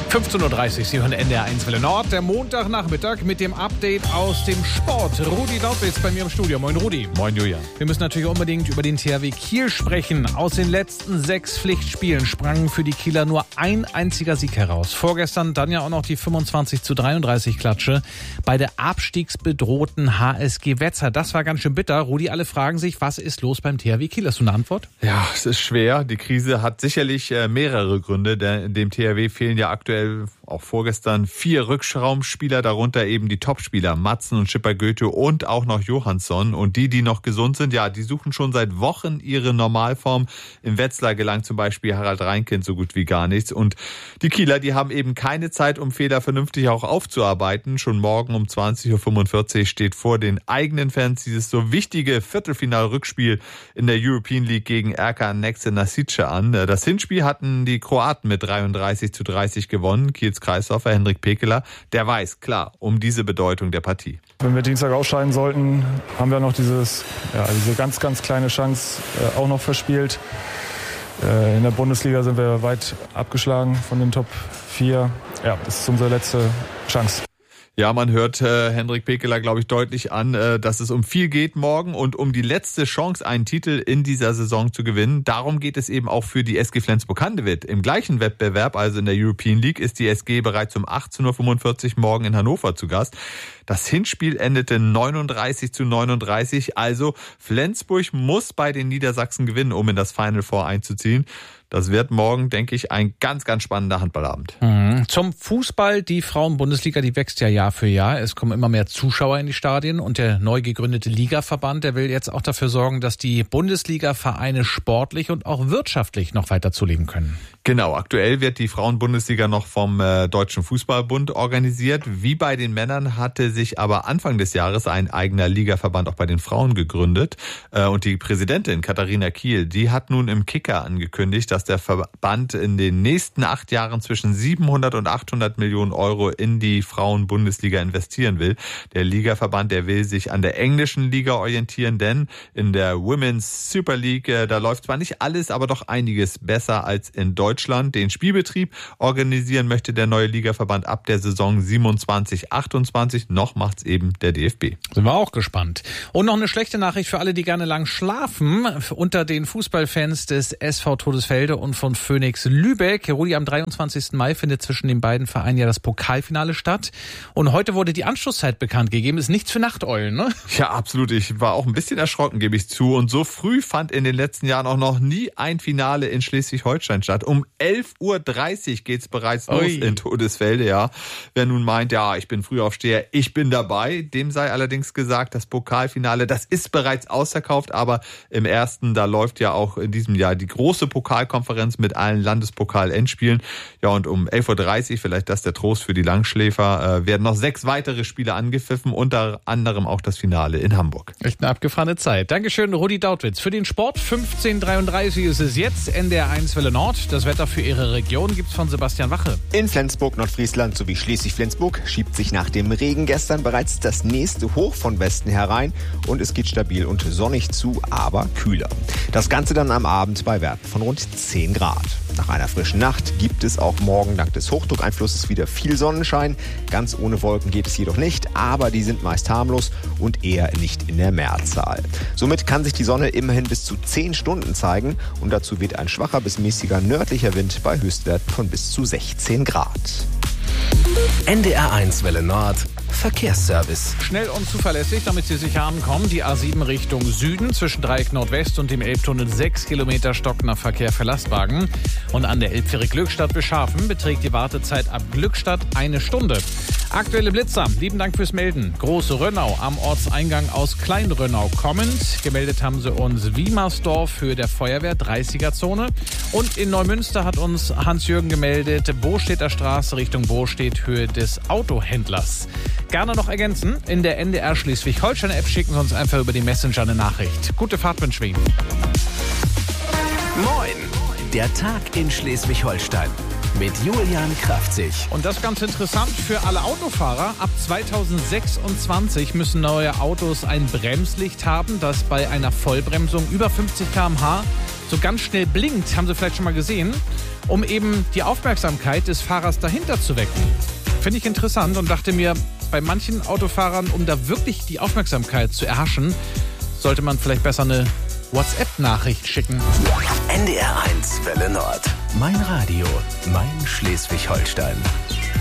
15.30 Uhr, Sie hören NDR 1 Welle Nord, der Montagnachmittag mit dem Update aus dem Sport. Rudi Dautwitz bei mir im Studio. Moin Rudi. Moin Julian. Wir müssen natürlich unbedingt über den THW Kiel sprechen. Aus den letzten 6 Pflichtspielen sprangen für die Kieler nur ein einziger Sieg heraus. Vorgestern dann ja auch noch die 25:33 Klatsche bei der abstiegsbedrohten HSG Wetzlar. Das war ganz schön bitter. Rudi, alle fragen sich, was ist los beim THW Kiel? Hast du eine Antwort? Ja, es ist schwer. Die Krise hat sicherlich mehrere Gründe. Dem THW fehlen ja aktuell auch vorgestern 4 Rückraumspieler, darunter eben die Topspieler Matzen und Schipper Goethe und auch noch Johansson. Und die noch gesund sind, ja, die suchen schon seit Wochen ihre Normalform. Im Wetzlar gelang zum Beispiel Harald Reinkind so gut wie gar nichts. Und die Kieler, die haben eben keine Zeit, um Fehler vernünftig auch aufzuarbeiten. Schon morgen um 20:45 Uhr steht vor den eigenen Fans dieses so wichtige Viertelfinal-Rückspiel in der European League gegen RK Nexe Nasice an. Das Hinspiel hatten die Kroaten mit 33:30 gewonnen. Kiels Kreisläufer Hendrik Pekeler, der weiß, klar, um diese Bedeutung der Partie. Wenn wir Dienstag ausscheiden sollten, haben wir noch diese ganz, ganz kleine Chance auch noch verspielt. In der Bundesliga sind wir weit abgeschlagen von den Top 4. Ja, das ist unsere letzte Chance. Ja, man hört Hendrik Pekeler, glaube ich, deutlich an, dass es um viel geht morgen und um die letzte Chance, einen Titel in dieser Saison zu gewinnen. Darum geht es eben auch für die SG Flensburg-Handewitt. Im gleichen Wettbewerb, also in der European League, ist die SG bereits um 18:45 Uhr morgen in Hannover zu Gast. Das Hinspiel endete 39:39. Also Flensburg muss bei den Niedersachsen gewinnen, um in das Final Four einzuziehen. Das wird morgen, denke ich, ein ganz, ganz spannender Handballabend. Zum Fußball, die Frauenbundesliga, die wächst ja Jahr für Jahr. Es kommen immer mehr Zuschauer in die Stadien und der neu gegründete Ligaverband, der will jetzt auch dafür sorgen, dass die Bundesliga-Vereine sportlich und auch wirtschaftlich noch weiter zuleben können. Genau, aktuell wird die Frauenbundesliga noch vom Deutschen Fußballbund organisiert. Wie bei den Männern hatte sich aber Anfang des Jahres ein eigener Ligaverband auch bei den Frauen gegründet. Und die Präsidentin Katharina Kiel, die hat nun im Kicker angekündigt, dass der Verband in den nächsten 8 Jahren zwischen 700 und 800 Millionen Euro in die Frauenbundesliga investieren will. Der Ligaverband, der will sich an der englischen Liga orientieren, denn in der Women's Super League, da läuft zwar nicht alles, aber doch einiges besser als in Deutschland. Den Spielbetrieb organisieren möchte der neue Ligaverband ab der Saison 27/28. Noch macht's eben der DFB. Sind wir auch gespannt. Und noch eine schlechte Nachricht für alle, die gerne lang schlafen. Unter den Fußballfans des SV Todesfelde und von Phoenix Lübeck. Rudi, am 23. Mai findet zwischen den beiden Vereinen ja das Pokalfinale statt. Und heute wurde die Anschlusszeit bekannt gegeben. Ist nichts für Nachteulen, ne? Ja, absolut. Ich war auch ein bisschen erschrocken, gebe ich zu. Und so früh fand in den letzten Jahren auch noch nie ein Finale in Schleswig-Holstein statt. Um 11:30 Uhr geht's bereits los in Todesfelde, ja. Wer nun meint, ja, ich bin Frühaufsteher, ich bin dabei. Dem sei allerdings gesagt, das Pokalfinale, das ist bereits ausverkauft, aber im ersten, da läuft ja auch in diesem Jahr die große Pokalkonferenz mit allen Landespokal-Endspielen. Ja, und um 11:30 Uhr, vielleicht das der Trost für die Langschläfer, werden noch 6 weitere Spiele angepfiffen, unter anderem auch das Finale in Hamburg. Echt eine abgefahrene Zeit. Dankeschön, Rudi Dautwitz. Für den Sport 15:33 ist es jetzt NDR 1 Welle Nord. Das Wetter für Ihre Region gibt's von Sebastian Wache. In Flensburg, Nordfriesland sowie Schleswig-Flensburg schiebt sich nach dem Regen gestern bereits das nächste Hoch von Westen herein und es geht stabil und sonnig zu, aber kühler. Das Ganze dann am Abend bei Werten von rund 10 Grad. Nach einer frischen Nacht gibt es auch morgen dank des Hochdruckeinflusses wieder viel Sonnenschein. Ganz ohne Wolken geht es jedoch nicht, aber die sind meist harmlos und eher nicht in der Mehrzahl. Somit kann sich die Sonne immerhin bis zu 10 Stunden zeigen und dazu weht ein schwacher bis mäßiger nördlicher Wind bei Höchstwerten von bis zu 16 Grad. NDR 1 Welle Nord Verkehrsservice. Schnell und zuverlässig, damit Sie sicher ankommen. Die A7 Richtung Süden zwischen Dreieck Nordwest und dem Elbtunnel 6 Kilometer Stock nach Verkehr für Lastwagen. Und an der Elbfähre Glückstadt Beschafen beträgt die Wartezeit ab Glückstadt 1 Stunde. Aktuelle Blitzer, lieben Dank fürs Melden. Große Rönnau am Ortseingang aus Kleinrönnau kommend. Gemeldet haben sie uns Wiemersdorf Höhe der Feuerwehr, 30er-Zone. Und in Neumünster hat uns Hans-Jürgen gemeldet, Bostädter Straße Richtung Bostedt, Höhe des Autohändlers. Gerne noch ergänzen, in der NDR Schleswig-Holstein-App schicken Sie uns einfach über die Messenger eine Nachricht. Gute Fahrt wünschen wir Ihnen. Moin, der Tag in Schleswig-Holstein. Mit Julian Kraftzig. Und das ist ganz interessant für alle Autofahrer. Ab 2026 müssen neue Autos ein Bremslicht haben, das bei einer Vollbremsung über 50 km/h so ganz schnell blinkt, haben Sie vielleicht schon mal gesehen, um eben die Aufmerksamkeit des Fahrers dahinter zu wecken. Finde ich interessant und dachte mir, bei manchen Autofahrern, um da wirklich die Aufmerksamkeit zu erhaschen, sollte man vielleicht besser eine WhatsApp-Nachricht schicken. NDR 1 Welle Nord. Mein Radio, mein Schleswig-Holstein.